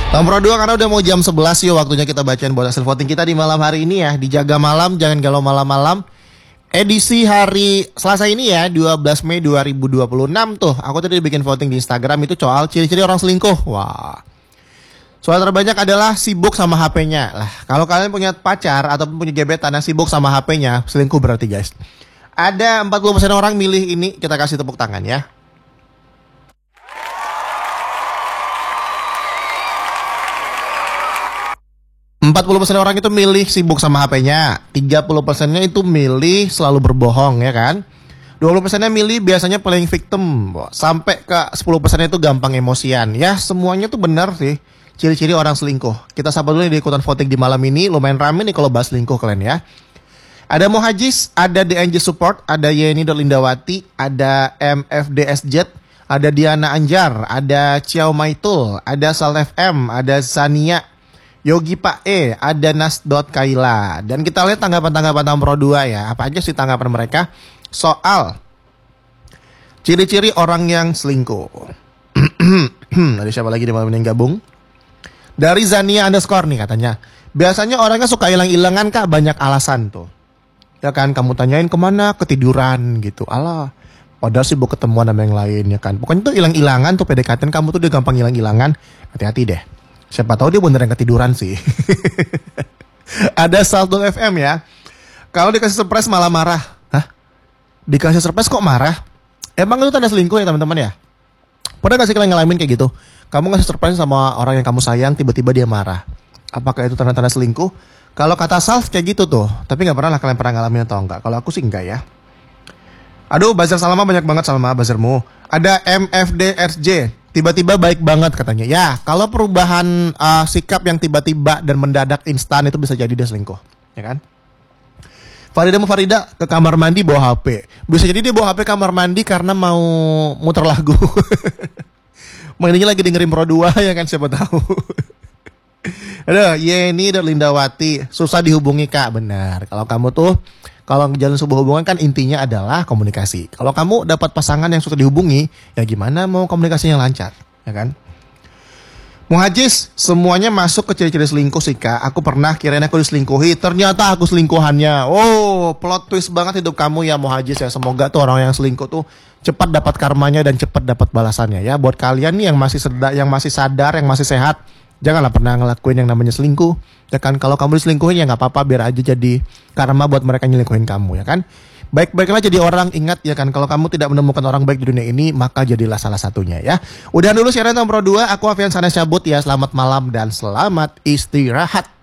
Nomor 2 karena udah mau jam 11 yuk waktunya kita bacain buat hasil voting kita di malam hari ini ya. Dijaga malam, jangan galau malam-malam. Edisi hari Selasa ini ya, 12 Mei 2026 tuh. Aku tadi bikin voting di Instagram itu soal ciri-ciri orang selingkuh. Wah. Soal terbanyak adalah sibuk sama HP-nya. Lah, kalau kalian punya pacar ataupun punya gebetan yang sibuk sama HP-nya, selingkuh berarti guys. Ada 40% orang milih ini, kita kasih tepuk tangan ya. 40% orang itu milih sibuk sama HP-nya, 30%-nya itu milih selalu berbohong ya kan. 20%-nya milih biasanya playing victim. Sampai ke 10%-nya itu gampang emosian. Ya semuanya tuh benar sih ciri-ciri orang selingkuh. Kita sapa dulu nih di ikutan voting di malam ini. Lumayan rame nih kalau bahas selingkuh kalian ya. Ada Mohajis, ada DNJ Support, ada Yeni Lindawati, ada MFDSJ, ada Diana Anjar, ada Ciao Maitul, ada Sal FM, ada Sania, Yogi Pak E, ada Nas.Kaila. Dan kita lihat tanggapan-tanggapan nomor 2 ya. Apa aja sih tanggapan mereka soal ciri-ciri orang yang selingkuh. Ada siapa lagi di malam ini yang gabung? Dari Zania _ nih katanya, biasanya orangnya suka hilang-hilangan kak, banyak alasan tuh. Ya kan, kamu tanyain kemana, ketiduran gitu. Alah, padahal sibuk ketemuan sama yang lain ya kan. Pokoknya tuh hilang-hilangan tuh PDKT kamu tuh dia gampang hilang-hilangan. Hati-hati deh. Siapa tahu dia beneran ketiduran sih. Ada Saldo FM ya. Kalau dikasih surprise malah marah. Hah? Dikasih surprise kok marah? Emang itu tanda selingkuh ya teman-teman ya? Pernah gak sih kalian ngalamin kayak gitu? Kamu ngasih surprise sama orang yang kamu sayang, tiba-tiba dia marah. Apakah itu tanda-tanda selingkuh? Kalau kata Salf kayak gitu tuh. Tapi gak pernah lah kalian pernah ngalamin atau enggak. Kalau aku sih enggak ya. Aduh, buzzer Salma banyak banget Salma buzzermu. Ada MFDRJ. Tiba-tiba baik banget katanya. Ya, kalau perubahan sikap yang tiba-tiba dan mendadak instan itu bisa jadi dia selingkuh. Ya kan? Farida ke kamar mandi bawa HP. Bisa jadi dia bawa HP kamar mandi karena mau muter lagu. Mainnya lagi dengerin Pro 2 ya kan, siapa tahu. Aduh, Yeni Lindawati, susah dihubungi kak. Benar. Kalau kamu tuh kalau jalan sebuah hubungan kan intinya adalah komunikasi. Kalau kamu dapat pasangan yang susah dihubungi, ya gimana mau komunikasinya lancar, ya kan? Muhajis, semuanya masuk ke ciri-ciri selingkuh sih kak. Aku pernah kirain aku diselingkuhi, ternyata aku selingkuhannya. Oh, plot twist banget hidup kamu ya Muhajis ya. Semoga tuh orang yang selingkuh tuh cepat dapat karmanya dan cepat dapat balasannya ya. Buat kalian nih yang masih sadar, yang masih sehat, janganlah pernah ngelakuin yang namanya selingkuh. Ya kan, kalau kamu diselingkuhin ya nggak apa-apa, biar aja jadi karma buat mereka nyelingkuhin kamu ya kan. Baik-baiklah jadi orang, ingat ya kan, kalau kamu tidak menemukan orang baik di dunia ini, maka jadilah salah satunya ya. Udahan dulu siaran nomor 2, aku Afian Sanes cabut ya. Selamat malam dan selamat istirahat.